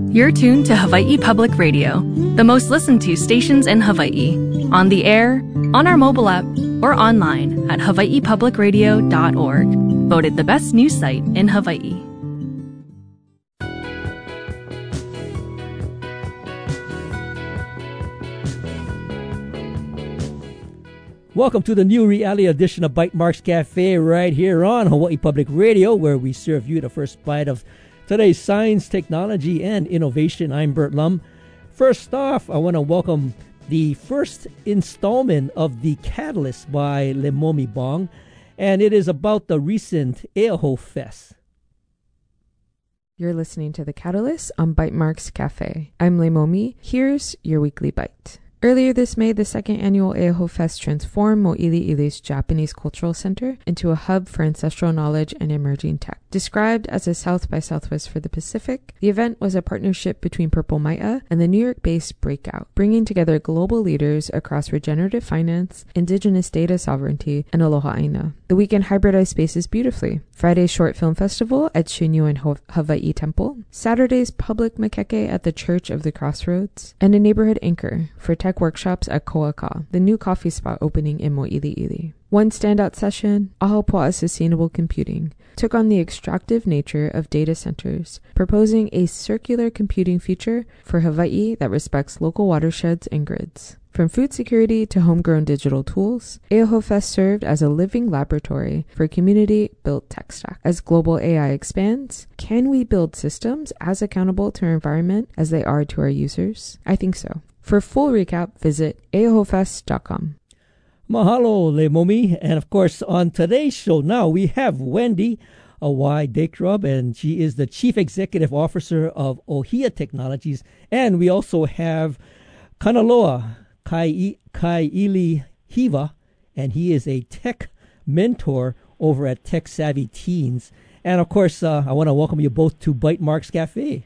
You're tuned to Hawaii Public Radio, the most listened to stations in Hawaii, on the air, on our mobile app, or online at hawaiipublicradio.org. Voted the best news site in Hawaii. Welcome to the new reality edition of Bytemarks Cafe right here on Hawaii Public Radio, where we serve you the first bite of today's science, technology, and innovation. I'm Bert Lum. First off, I want to welcome the first installment of The Catalyst by Leimomi Bong, and it is about the recent Eaho Fest. You're listening to The Catalyst on Bytemarks Cafe. I'm Leimomi. Here's your weekly bite. Earlier this May, the second annual Eaho Fest transformed Mo'ili'ili's Japanese Cultural Center into a hub for ancestral knowledge and emerging tech. Described as a South by Southwest for the Pacific, the event was a partnership between Purple Mai'a and the New York-based Breakout, bringing together global leaders across regenerative finance, indigenous data sovereignty, and aloha aina. The weekend hybridized spaces beautifully. Friday's Short Film Festival at Shunyuan Hawaii Temple, Saturday's public makeke at the Church of the Crossroads, and a neighborhood anchor for tech workshops at Ko'aka, the new coffee spot opening in Mo'ili'ili. One standout session, Ahapo'a Sustainable Computing, took on the extractive nature of data centers, proposing a circular computing future for Hawaii that respects local watersheds and grids. From food security to homegrown digital tools, Eaho Fest served as a living laboratory for community-built tech stack. As global AI expands, can we build systems as accountable to our environment as they are to our users? I think so. For a full recap, visit eahofest.com. Mahalo, Leimomi. And of course, on today's show now, we have Wendy Awai-Dakrub, and she is the Chief Executive Officer of Ohia Technologies. And we also have Kanaloa Kaili Hiva, and he is a tech mentor over at Tech Savvy Teens. And of course, I want to welcome you both to Bytemarks Cafe.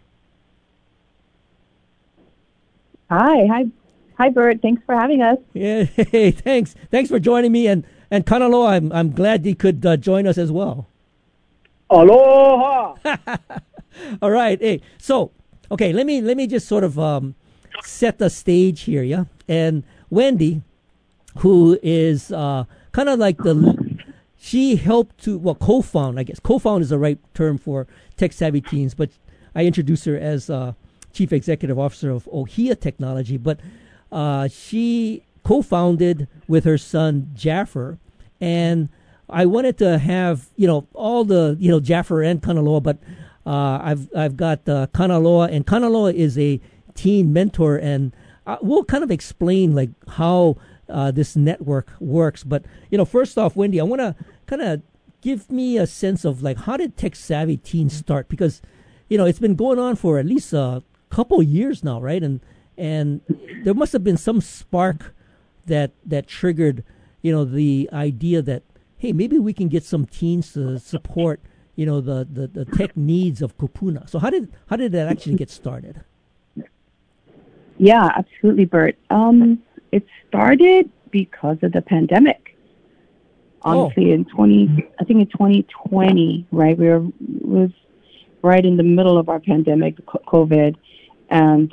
Hi, Bert. Thanks for having us. Yeah, hey, thanks for joining me, and Kanaloa, I'm glad he could join us as well. Aloha. All right, hey, so okay, let me just sort of set the stage here, yeah. And Wendy, who is kind of like she helped to co-found. I guess co-found is the right term for Tech Savvy Teens, but I introduced her as Chief Executive Officer of Ohia Technology, but she co-founded with her son Jaffer, and I wanted to have all the Jaffer and Kanaloa, but I've got Kanaloa, and Kanaloa is a teen mentor, and we'll kind of explain like how this network works. But first off, Wendy, I want to kind of give me a sense of like how did Tech Savvy Teens start, because it's been going on for at least a couple years now, right? And there must have been some spark that triggered the idea that, hey, maybe we can get some teens to support the tech needs of Kupuna. So how did that actually get started? Yeah, absolutely, Bert. It started because of the pandemic. Honestly, in 2020, right? Was right in the middle of our pandemic, COVID, and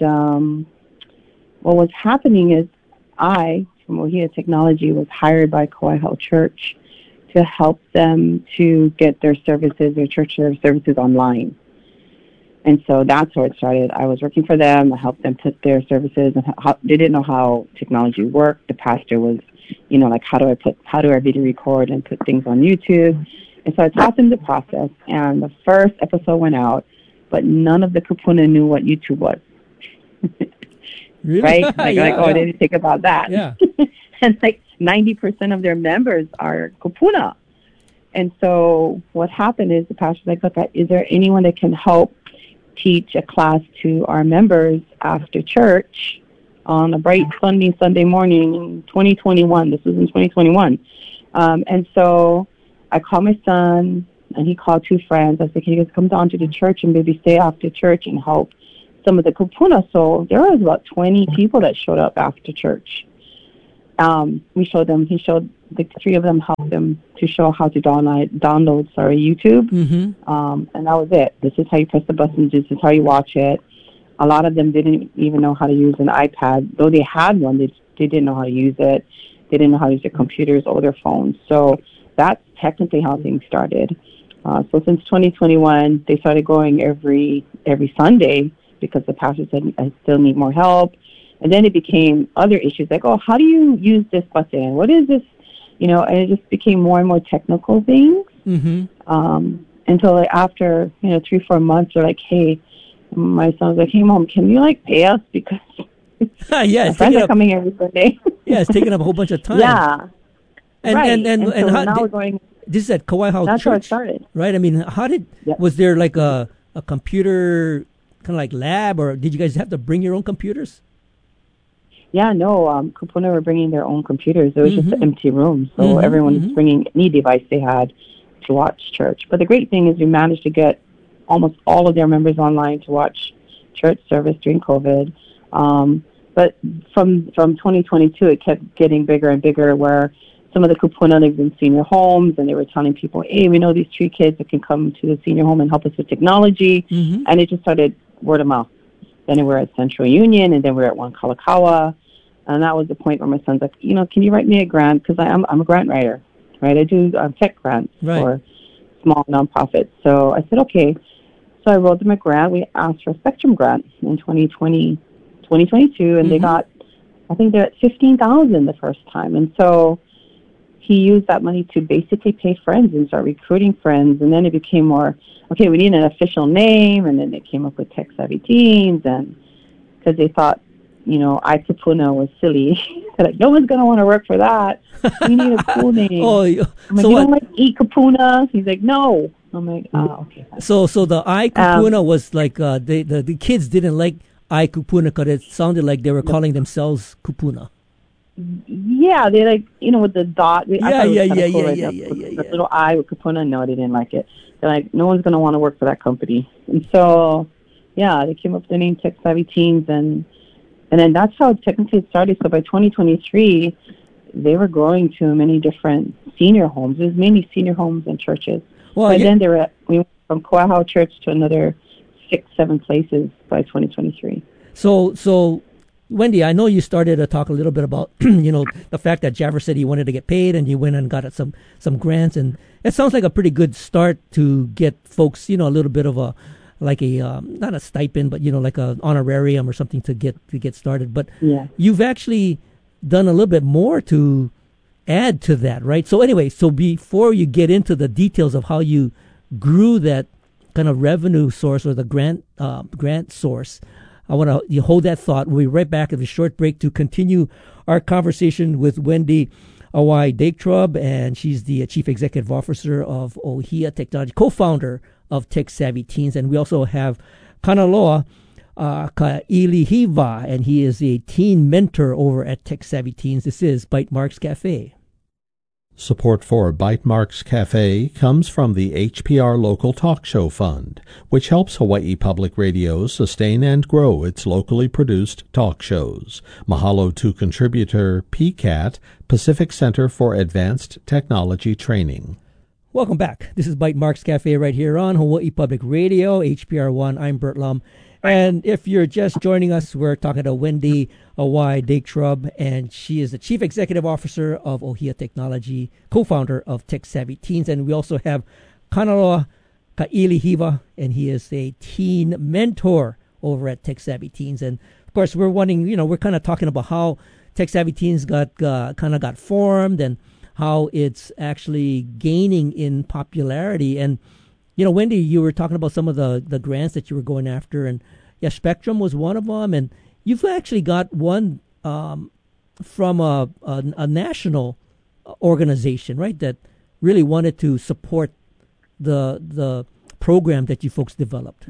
what was happening is I, from Ohia Technology, was hired by Kauai Church to help them to get their church services online. And so that's where it started. I was working for them. I helped them put their services, and they didn't know how technology worked. The pastor was, like, how do I video record and put things on YouTube? And so I taught them the process, and the first episode went out, but none of the kupuna knew what YouTube was. Really? Right? They didn't think about that. Yeah. And like 90% of their members are kupuna. And so what happened is the pastor's like, look, is there anyone that can help teach a class to our members after church on a bright Sunday morning in 2021? This was in 2021. And so I called my son, and he called two friends. I said, can you guys come down to the church and maybe stay after church and help some of the kupuna? So there was about 20 people that showed up after church. He showed the three of them, helped them to show how to download YouTube. Mm-hmm. And that was it. This is how you press the buttons. This is how you watch it. A lot of them didn't even know how to use an iPad. Though they had one, they didn't know how to use it. They didn't know how to use their computers or their phones. So that's technically how things started. So since 2021, they started going every Sunday because the pastor said, I still need more help. And then it became other issues like, oh, how do you use this button? What is this? And it just became more and more technical things. Until after, 3-4 months, they're like, hey, my son was like, hey, Mom, can you pay us? Because my friends are coming every Sunday. Yeah, it's taking up a whole bunch of time. Yeah. And so how, now we're going. This is at Kauai House That's Church. how it started. Right? I mean, was there like a computer kind of like lab, or did you guys have to bring your own computers? Yeah, no, Kupuna were bringing their own computers. It was just an empty room, so everyone was bringing any device they had to watch church. But the great thing is we managed to get almost all of their members online to watch church service during COVID. But from 2022, it kept getting bigger and bigger, where some of the kupuna lived in senior homes, and they were telling people, hey, we know these 3 kids that can come to the senior home and help us with technology. And it just started word of mouth. Then we were at Central Union, and then we were at One Kalakaua. And that was the point where my son's like, can you write me a grant? Because I'm a grant writer, right? I do tech grants for small nonprofits. So I said, okay. So I wrote them a grant. We asked for a Spectrum grant in 2022, and they got, I think they're at $15,000 the first time. And so he used that money to basically pay friends and start recruiting friends. And then it became more, okay, we need an official name. And then they came up with Tech Savvy Teens, and because they thought, iKupuna was silly. They're like, no one's going to want to work for that. We need a cool name. I'm like, so you don't like iKupuna? He's like, no. I'm like, okay. So the iKupuna was like the kids didn't like iKupuna because it sounded like they were calling themselves Kupuna. Yeah, they with the dot. Yeah. The little I with Kupuna. No, they didn't like it. They're like, no one's going to want to work for that company. And so, yeah, they came up with the name Tech Savvy Teens, and then that's how technically it started. So by 2023, they were growing to many different senior homes. It was mainly senior homes and churches. Well, then we went from Kauai House Church to another 6-7 places by 2023. So Wendy, I know you started to talk a little bit about the fact that Javver said he wanted to get paid, and you went and got some grants, and it sounds like a pretty good start to get folks a little bit of a not a stipend, but like a honorarium or something to get started. But you've actually done a little bit more to add to that, right? So anyway, before you get into the details of how you grew that kind of revenue source or the grant source, I want you hold that thought. We'll be right back at a short break to continue our conversation with Wendy Awai Daketrub, and she's the Chief Executive Officer of Ohia Technology, co-founder of Tech Savvy Teens. And we also have Kanaloa Ka'ilihiva, and he is a teen mentor over at Tech Savvy Teens. This is Bytemarks Cafe. Support for Bytemarks Cafe comes from the HPR Local Talk Show Fund, which helps Hawaii Public Radio sustain and grow its locally produced talk shows. Mahalo to contributor PCAT, Pacific Center for Advanced Technology Training. Welcome back. This is Bytemarks Cafe right here on Hawaii Public Radio, HPR1. I'm Bert Lum. And if you're just joining us, we're talking to Wendy Awai Daketrub, and she is the Chief Executive Officer of Ohia Technology, co-founder of Tech Savvy Teens. And we also have Kanaloa Ka'ilihiva, and he is a teen mentor over at Tech Savvy Teens. And of course, we're kind of talking about how Tech Savvy Teens got formed and how it's actually gaining in popularity. And Wendy, you were talking about some of the grants that you were going after, and Spectrum was one of them, and you've actually got one from a national organization, right, that really wanted to support the program that you folks developed.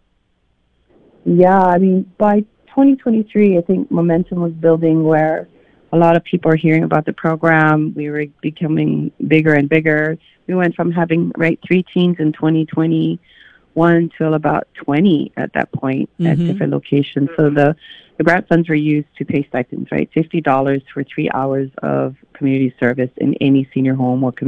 Yeah, I mean, by 2023, I think momentum was building where a lot of people are hearing about the program. We were becoming bigger and bigger. We went from having 3 teens in 2021 till about 20 at that point at different locations. So the grant funds were used to pay stipends, right? $50 for 3 hours of community service in any senior home or community